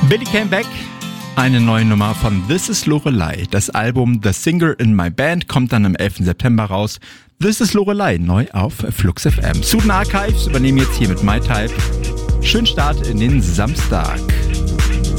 Billy Came Back, eine neue Nummer von This is Lorelei. Das Album The Singer in My Band kommt dann am 11. September raus. This is Lorelei, neu auf Flux FM. Student Archives übernehmen jetzt hier mit My Type. Schönen Start in den Samstag.